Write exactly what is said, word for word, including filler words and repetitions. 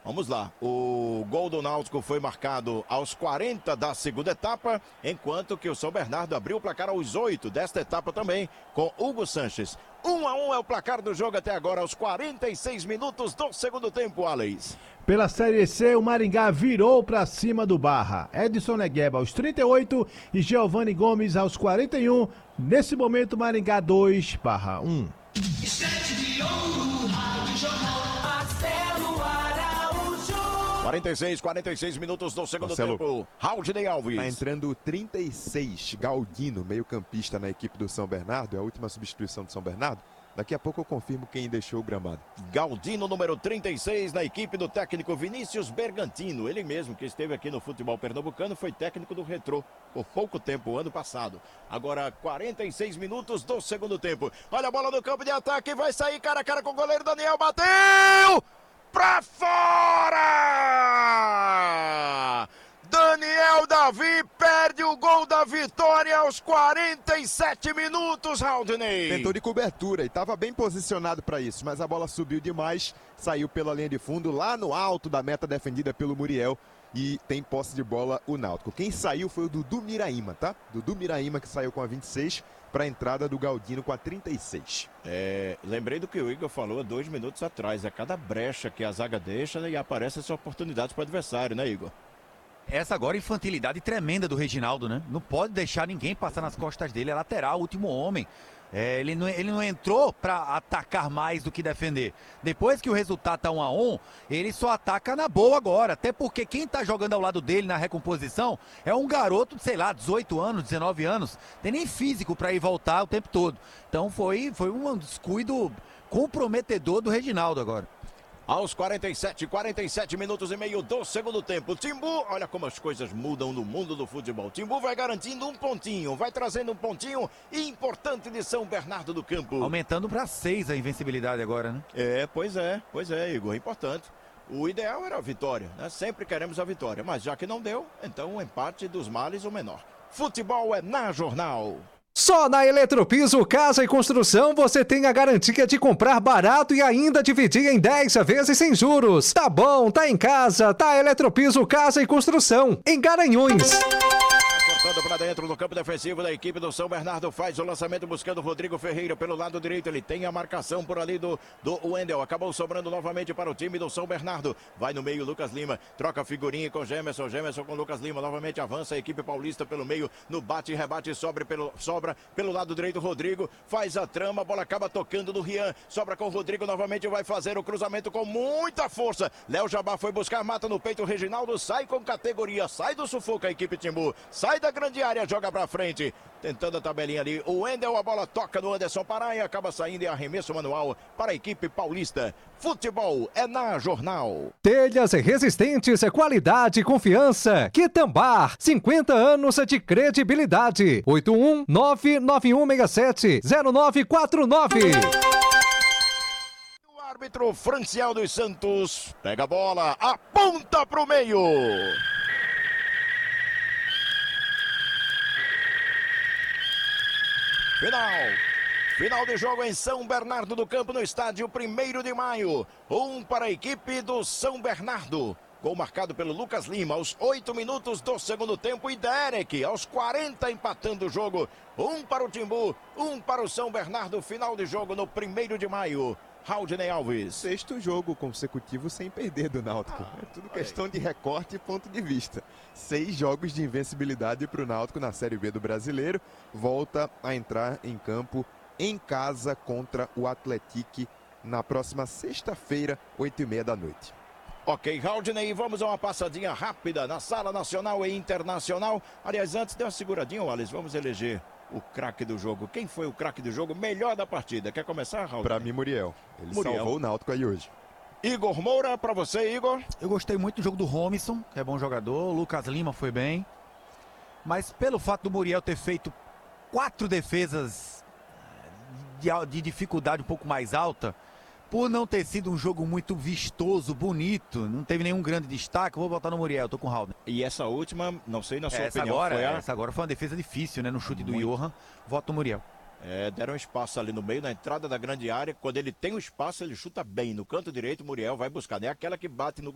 Vamos lá, o gol do Náutico foi marcado aos quarenta da segunda etapa, enquanto que o São Bernardo abriu o placar aos oito desta etapa também, com Hugo Sanches. Um a um é o placar do jogo até agora, aos quarenta e seis minutos do segundo tempo, Alex. Pela Série C, o Maringá virou para cima do Barra. Edson Negueba aos trinta e oito e Giovanni Gomes aos quarenta e um. Nesse momento, Maringá dois, Barra um. quarenta e seis, quarenta e seis minutos do segundo Marcelo, tempo. Raudney Alves. Tá entrando trinta e seis, Galdino, meio campista na equipe do São Bernardo. É a última substituição do São Bernardo. Daqui a pouco eu confirmo quem deixou o gramado. Galdino, número trinta e seis, na equipe do técnico Vinícius Bergantino. Ele mesmo que esteve aqui no futebol pernambucano, foi técnico do Retrô por pouco tempo, ano passado. Agora, quarenta e seis minutos do segundo tempo. Olha a bola no campo de ataque, vai sair cara a cara com o goleiro Daniel, bateu! Pra fora! Daniel Davi perde o gol da vitória aos quarenta e sete minutos, Raudney. Tentou de cobertura e estava bem posicionado para isso, mas a bola subiu demais, saiu pela linha de fundo, lá no alto da meta defendida pelo Muriel, e tem posse de bola o Náutico. Quem saiu foi o Dudu Miraíma, tá? Dudu Miraíma que saiu com a vinte e seis para a entrada do Galdino com a trinta e seis. É, lembrei do que o Igor falou há dois minutos atrás. É cada brecha que a zaga deixa, né, e aparece essa oportunidade para o adversário, né, Igor? Essa agora é infantilidade tremenda do Reginaldo, né? Não pode deixar ninguém passar nas costas dele, é lateral, último homem. É, ele, não, ele não entrou para atacar mais do que defender. Depois que o resultado tá um a um, ele só ataca na boa agora. Até porque quem tá jogando ao lado dele na recomposição é um garoto de, sei lá, dezoito anos, dezenove anos. Tem nem físico para ir voltar o tempo todo. Então foi, foi um descuido comprometedor do Reginaldo agora. Aos quarenta e sete, quarenta e sete minutos e meio do segundo tempo. Timbu, olha como as coisas mudam no mundo do futebol. Timbu vai garantindo um pontinho, vai trazendo um pontinho importante de São Bernardo do Campo. Aumentando para seis a invencibilidade agora, né? É, pois é, pois é, Igor, importante. O ideal era a vitória, né? Sempre queremos a vitória, mas já que não deu, então o empate dos males o menor. Futebol é na Jornal. Só na Eletropiso Casa e Construção você tem a garantia de comprar barato e ainda dividir em dez vezes sem juros. Tá bom, tá em casa, tá Eletropiso Casa e Construção, em Garanhuns. Cortando para dentro do campo defensivo da equipe do São Bernardo, faz o lançamento buscando o Rodrigo Ferreira pelo lado direito, ele tem a marcação por ali do, do Wendel, acabou sobrando novamente para o time do São Bernardo, vai no meio Lucas Lima, troca figurinha com Gemerson, Gemerson com Lucas Lima, novamente avança a equipe paulista pelo meio, no bate e rebate, sobra pelo, sobra pelo lado direito, Rodrigo faz a trama, a bola acaba tocando no Rian, sobra com o Rodrigo, novamente vai fazer o cruzamento com muita força, Léo Jabá foi buscar, mata no peito, o Reginaldo sai com categoria, sai do sufoco a equipe Timbu, sai da grande área, joga pra frente, tentando a tabelinha ali, o Wendel, a bola toca no Anderson Pará e acaba saindo em arremesso manual para a equipe paulista. Futebol é na Jornal. Telhas resistentes, qualidade e confiança. Quitambar, cinquenta anos de credibilidade. oito um nove nove um seis sete zero nove quatro nove. O árbitro Franciel dos Santos pega a bola, aponta pro meio. Final, final de jogo em São Bernardo do Campo, no estádio primeiro de maio. Um para a equipe do São Bernardo. Gol marcado pelo Lucas Lima aos oito minutos do segundo tempo e Derek aos quarenta empatando o jogo. Um para o Timbu, um para o São Bernardo. Final de jogo no primeiro de maio. Raudney Alves. Sexto jogo consecutivo sem perder do Náutico. Ah, é tudo questão de recorte e ponto de vista. Seis jogos de invencibilidade para o Náutico na Série B do Brasileiro. Volta a entrar em campo em casa contra o Atlético na próxima sexta-feira, oito e meia da noite. Ok, Raudney, vamos a uma passadinha rápida na Sala Nacional e Internacional. Aliás, antes, dê uma seguradinha, Wallace, vamos eleger o craque do jogo. Quem foi o craque do jogo? Melhor da partida. Quer começar, Raul? Para mim, Muriel. Ele Muriel. salvou o Náutico aí hoje. Igor Moura, para você, Igor. Eu gostei muito do jogo do Romisson, que é bom jogador. O Lucas Lima foi bem. Mas pelo fato do Muriel ter feito quatro defesas de, de dificuldade um pouco mais alta, por não ter sido um jogo muito vistoso, bonito, não teve nenhum grande destaque, eu vou botar no Muriel, tô com o Raul. E essa última, não sei na sua essa opinião, agora, foi a... essa agora foi uma defesa difícil, né, no chute Muito. do Johan, voto no Muriel. É, deram espaço ali no meio, na entrada da grande área, quando ele tem o espaço, ele chuta bem, no canto direito, o Muriel vai buscar, não é aquela que bate no